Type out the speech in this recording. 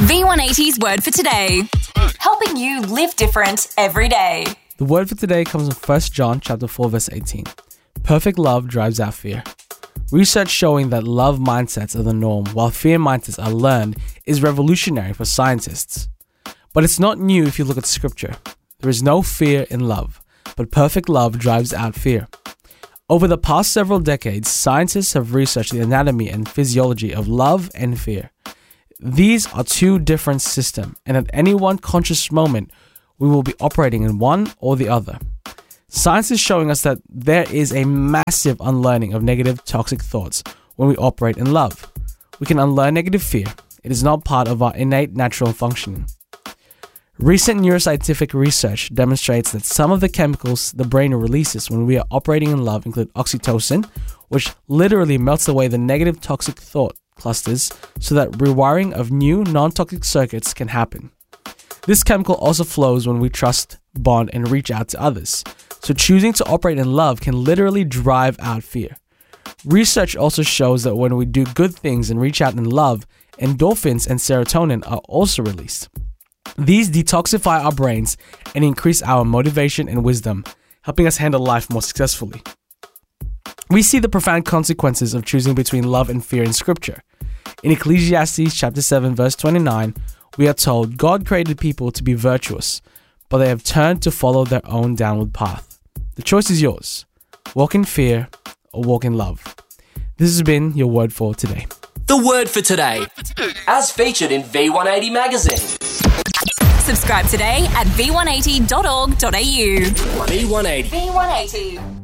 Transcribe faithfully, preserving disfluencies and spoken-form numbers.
V one eighty's Word for Today, helping you live different every day. The word for today comes from First John chapter four, verse eighteen. Perfect love drives out fear. Research showing that love mindsets are the norm, while fear mindsets are learned, is revolutionary for scientists. But it's not new if you look at scripture. There is no fear in love, but perfect love drives out fear. Over the past several decades, scientists have researched the anatomy and physiology of love and fear. These are two different systems, and at any one conscious moment, we will be operating in one or the other. Science is showing us that there is a massive unlearning of negative, toxic thoughts when we operate in love. We can unlearn negative fear. It is not part of our innate natural functioning. Recent neuroscientific research demonstrates that some of the chemicals the brain releases when we are operating in love include oxytocin, which literally melts away the negative toxic thought clusters so that rewiring of new non-toxic circuits can happen. This chemical also flows when we trust, bond, and reach out to others. So choosing to operate in love can literally drive out fear. Research also shows that when we do good things and reach out in love, endorphins and serotonin are also released. These detoxify our brains and increase our motivation and wisdom, helping us handle life more successfully. We see the profound consequences of choosing between love and fear in Scripture. In Ecclesiastes chapter seven, verse twenty-nine, we are told God created people to be virtuous, but they have turned to follow their own downward path. The choice is yours. Walk in fear or walk in love. This has been your word for today. The word for today, as featured in V one eighty magazine. Subscribe today at v one eighty dot org dot a u. V one eighty. V one eighty.